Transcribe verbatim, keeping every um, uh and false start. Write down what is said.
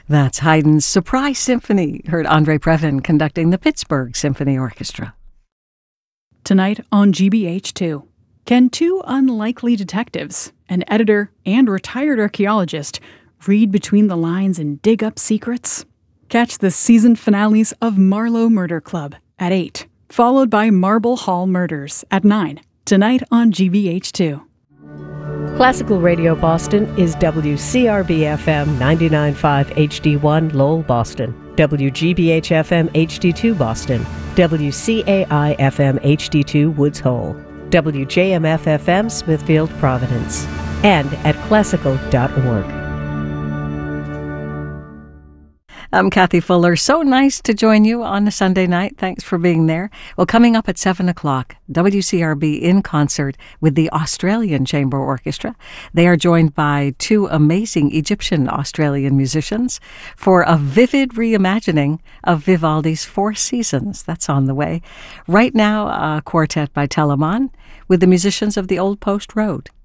That's Haydn's Surprise Symphony. Heard Andre Previn conducting the Pittsburgh Symphony Orchestra. Tonight on G B H two, can two unlikely detectives, an editor and retired archaeologist, read between the lines and dig up secrets? Catch the season finales of Marlowe Murder Club at eight, followed by Marble Hall Murders at nine, tonight on G B H two. Classical Radio Boston is W C R B F M ninety-nine point five H D one Lowell, Boston, W G B H F M H D two Boston, W C A I F M H D two Woods Hole, W J M F F M Smithfield, Providence, and at classical dot org. I'm Kathy Fuller. So nice to join you on a Sunday night. Thanks for being there. Well, coming up at seven o'clock, W C R B in concert with the Australian Chamber Orchestra. They are joined by two amazing Egyptian-Australian musicians for a vivid reimagining of Vivaldi's Four Seasons. That's on the way. Right now, a quartet by Telemann with the musicians of the Old Post Road.